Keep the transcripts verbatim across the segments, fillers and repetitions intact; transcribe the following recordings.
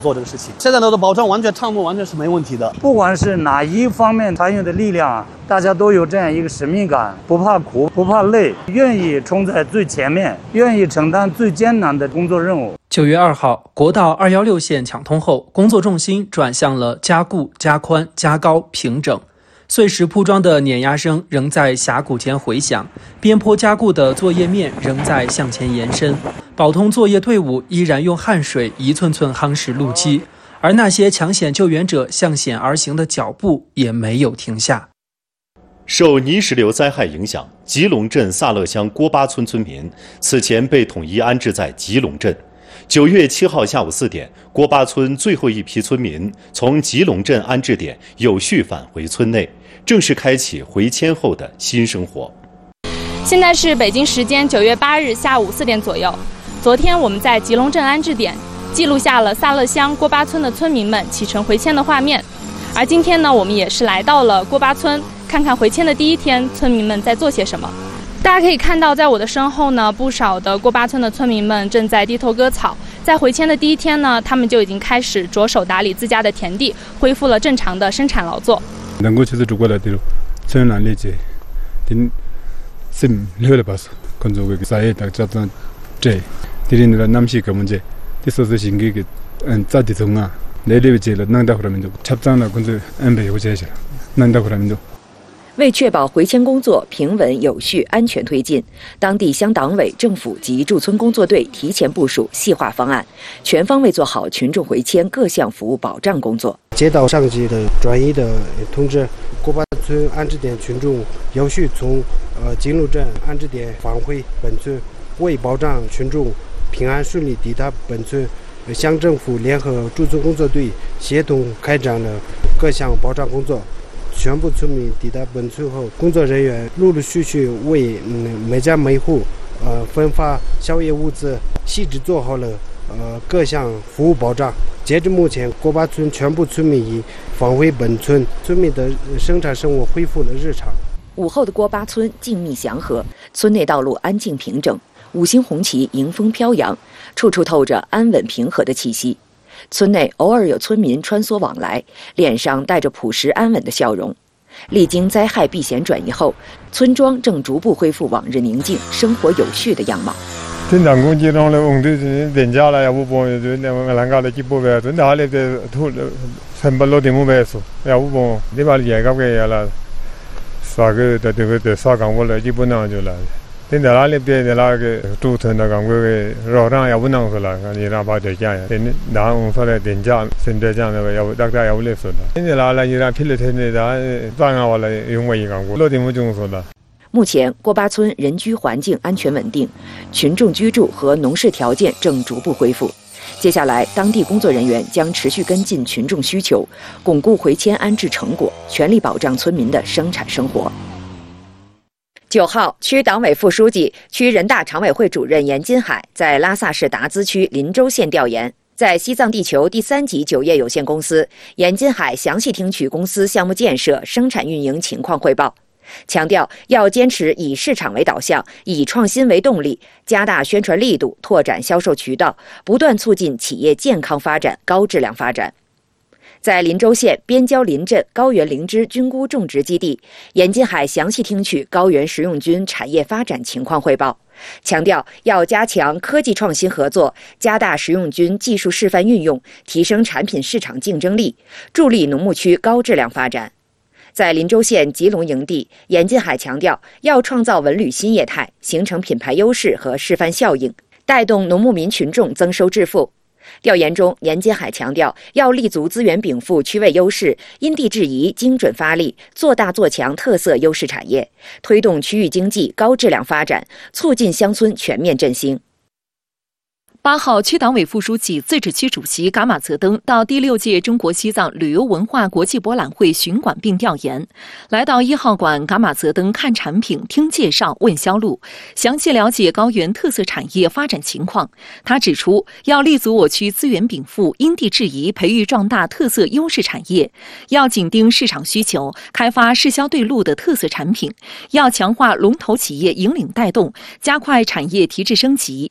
做这个事情。现在的保障完全项目完全是没问题的， 不管是哪一方面参与的力量，大家都有这样一个使命感，不怕苦，不怕累，愿意冲在最前面，愿意承担最艰难的工作任务。 九月二号，国道二一六线抢通后，工作重心转向了加固、加宽、加高、平整。碎石铺装的碾压声仍在峡谷间回响，边坡加固的作业面仍在向前延伸，保通作业队伍依然用汗水一寸寸夯实路基，而那些抢险救援者向险而行的脚步也没有停下。 受泥石流灾害影响，吉隆镇萨勒乡郭巴村村民此前被统一安置在吉隆镇。九月七号下午四点，郭巴村最后一批村民从吉隆镇安置点有序返回村内，正式开启回迁后的新生活。 现在是北京时间九月八日下午四点左右。昨天我们在吉隆镇安置点记录下了萨勒乡郭巴村的村民们启程回迁的画面，而今天呢，我们也是来到了郭巴村，看看回迁的第一天村民们在做些什么。大家可以看到，在我的身后呢，不少的郭巴村的村民们正在低头割草。在回迁的第一天呢，他们就已经开始着手打理自家的田地，恢复了正常的生产劳作。 能够就是过来的，虽然理解，但是留了把手，工作个在大家都这，第二个南西个问题，第三个是新个嗯在地中啊，内地这了南大河民族，插张了工作安排有这些了，南大河民族。 为确保回迁工作平稳有序、安全推进，当地乡党委、政府及驻村工作队提前部署细化方案，全方位做好群众回迁各项服务保障工作。 接到上级的专业的通知，郭巴村安置点群众有序从呃吉隆镇安置点返回本村，为保障群众平安顺利抵达本村，乡政府联合驻村工作队协同开展了各项保障工作。全部村民抵达本村后，工作人员陆陆续续为嗯每家每户呃分发宵夜物资，细致做好了呃各项服务保障。截至目前，郭巴村全部村民已返回本村，村民的生产生活恢复了日常。 午后的郭巴村静谧祥和，村内道路安静平整，五星红旗迎风飘扬，处处透着安稳平和的气息。村内偶尔有村民穿梭往来，脸上带着朴实安稳的笑容。历经灾害避险转移后，村庄正逐步恢复往日宁静、生活有序的样貌。 真当公鸡中的红队人家了，要不帮就那个啷个的几波呗，真的还得的土全部落地木呗说，要不帮你把野搞给了，啥个的这个的啥岗我了基本上就了。现在哪里边的那个主村的岗位绕上也不能说了，你那把这家，现在那我们说的店家，现在这样的要大家要不来说了。现在哪来你那批了现在咱转啊完了用过一岗过，老地不就说了。 目前，郭巴村人居环境安全稳定，群众居住和农事条件正逐步恢复。接下来，当地工作人员将持续跟进群众需求，巩固回迁安置成果，全力保障村民的生产生活。九号，区党委副书记、区人大常委会主任严金海在拉萨市达孜区林州县调研，在西藏地球第三级酒业有限公司，严金海详细听取公司项目建设、生产运营情况汇报，强调要坚持以市场为导向，以创新为动力，加大宣传力度，拓展销售渠道，不断促进企业健康发展、高质量发展。在林州县边郊林镇高原灵芝菌菇种植基地，严金海详细听取高原食用菌产业发展情况汇报，强调要加强科技创新合作，加大食用菌技术示范运用，提升产品市场竞争力，助力农牧区高质量发展。在林州县吉隆营地，严金海强调要创造文旅新业态，形成品牌优势和示范效应，带动农牧民群众增收致富。调研中，严金海强调要立足资源禀赋区位优势，因地制宜，精准发力，做大做强特色优势产业，推动区域经济高质量发展，促进乡村全面振兴。 八号，区党委副书记、自治区主席噶玛泽登到第六届中国西藏旅游文化国际博览会巡馆并调研。来到一号馆，噶玛泽登看产品、听介绍、问销路，详细了解高原特色产业发展情况。他指出，要立足我区资源禀赋，因地制宜，培育壮大特色优势产业；要紧盯市场需求，开发市销对路的特色产品；要强化龙头企业引领带动，加快产业提质升级。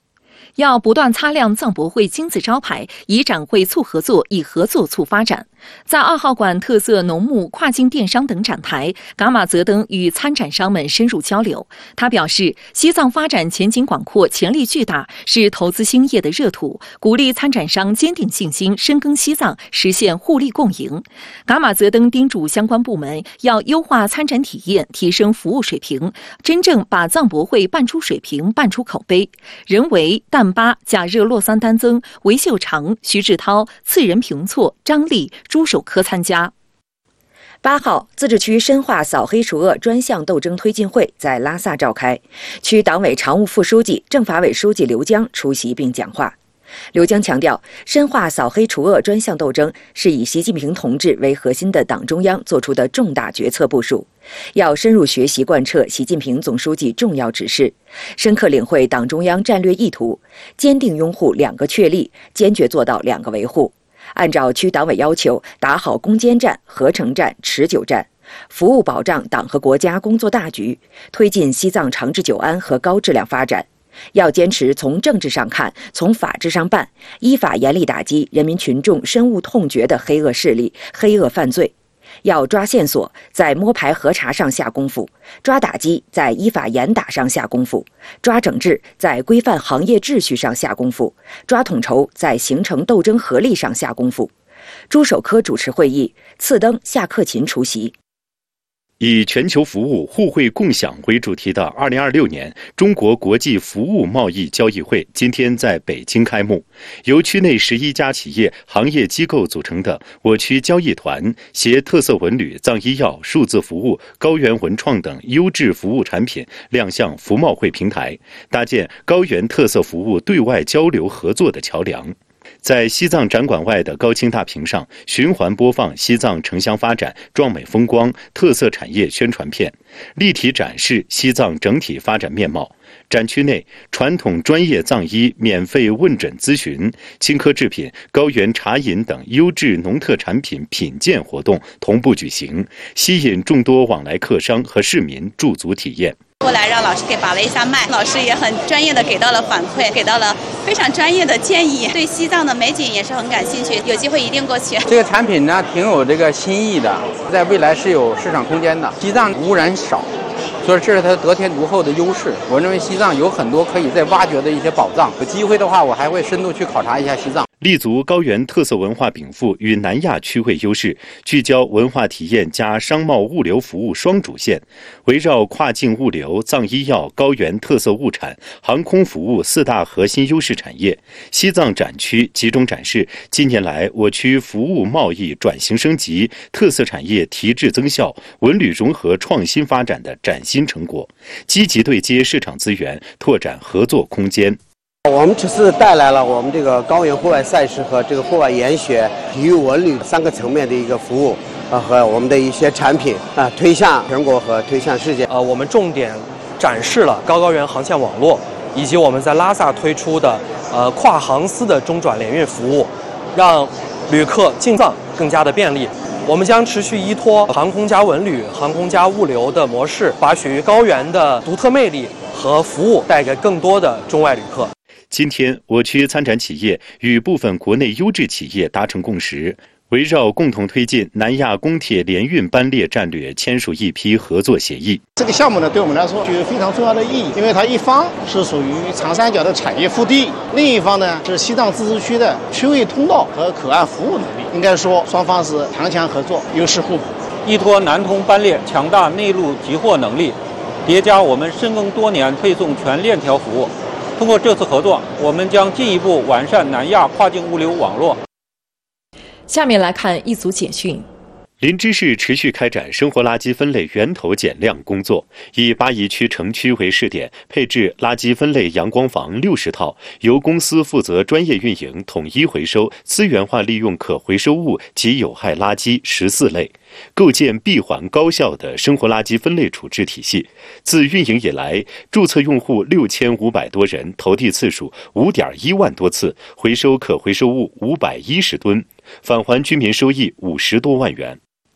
要不断擦亮藏博会金字招牌，以展会促合作，以合作促发展。在二号馆特色农牧、跨境电商等展台，噶玛泽登与参展商们深入交流。他表示，西藏发展前景广阔，潜力巨大，是投资兴业的热土，鼓励参展商坚定信心，深耕西藏，实现互利共赢。噶玛泽登叮嘱相关部门要优化参展体验，提升服务水平，真正把藏博会办出水平，办出口碑。人为、淡巴、贾热洛桑丹增、韦秀长、徐志涛、次仁平措、张丽、朱守科参加。 八号，自治区深化扫黑除恶专项斗争推进会在拉萨召开，区党委常务副书记、政法委书记刘江出席并讲话。刘江强调，深化扫黑除恶专项斗争是以习近平同志为核心的党中央作出的重大决策部署，要深入学习贯彻习近平总书记重要指示，深刻领会党中央战略意图，坚定拥护两个确立，坚决做到两个维护，按照区党委要求，打好攻坚战、合成战、持久战，服务保障党和国家工作大局，推进西藏长治久安和高质量发展。要坚持从政治上看，从法治上办，依法严厉打击人民群众深恶痛绝的黑恶势力、黑恶犯罪。要抓线索，在摸排核查上下功夫；抓打击，在依法严打上下功夫；抓整治，在规范行业秩序上下功夫；抓统筹，在形成斗争合力上下功夫。朱守科主持会议，次登、夏克勤出席。 以全球服务互惠共享为主题的二零二六年中国国际服务贸易交易会今天在北京开幕。由区内十一家企业、行业机构组成的我区交易团携特色文旅、藏医药、数字服务、高原文创等优质服务产品亮相服贸会平台，搭建高原特色服务对外交流合作的桥梁。在西藏展馆外的高清大屏上循环播放西藏城乡发展、壮美风光、特色产业宣传片，立体展示西藏整体发展面貌。展区内，传统专业藏医免费问诊咨询、青稞制品、高原茶饮等优质农特产品品鉴活动同步举行，吸引众多往来客商和市民驻足体验。 过来让老师给把了一下脉，老师也很专业的给到了反馈，给到了非常专业的建议，对西藏的美景也是很感兴趣，有机会一定过去。 这个产品呢挺有这个新意的，在未来是有市场空间的。西藏污染少，所以这是它得天独厚的优势。我认为西藏有很多可以再挖掘的一些宝藏，有机会的话我还会深度去考察一下西藏。 立足高原特色文化禀赋与南亚区位优势，聚焦文化体验加商贸物流服务双主线，围绕跨境物流、藏医药、高原特色物产、航空服务四大核心优势产业，西藏展区集中展示近年来我区服务贸易转型升级、特色产业提质增效、文旅融合创新发展的崭新成果，积极对接市场资源，拓展合作空间。 我们这次带来了我们这个高原户外赛事和这个户外研学、体育文旅三个层面的一个服务，呃，和我们的一些产品啊、呃，推向全国和推向世界。 呃，我们重点展示了高高原航线网络，以及我们在拉萨推出的呃跨航司的中转联运服务，让旅客进藏更加的便利。我们将持续依托航空加文旅、航空加物流的模式，把属于高原的独特魅力和服务带给更多的中外旅客。 今天，我区参展企业与部分国内优质企业达成共识，围绕共同推进南亚公铁联运班列战略签署一批合作协议。 这个项目呢，对我们来说具有非常重要的意义，因为它一方是属于长三角的产业腹地，另一方呢是西藏自治区的区位通道和口岸服务能力。应该说，双方是强强合作，优势互补。 依托南通班列强大内陆集货能力，叠加我们深耕多年配送全链条服务。通过这次合作，我们将进一步完善南亚跨境物流网络。 下面来看一组简讯。 林芝市持续开展生活垃圾分类源头减量工作，以巴宜区城区为试点，配置垃圾分类阳光房六十套，由公司负责专业运营，统一回收，资源化利用可回收物及有害垃圾十四类，构建闭环高效的生活垃圾分类处置体系。自运营以来，注册用户六千五百多人，投递次数五点一万多次，回收可回收物五百一十吨，返还居民收益五十多万元。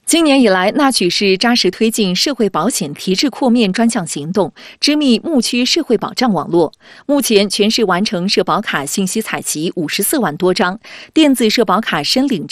今年以来，纳曲市扎实推进社会保险提质扩面专项行动，织密牧区社会保障网络。目前，全市完成社保卡信息采集五十四万多张，电子社保卡申领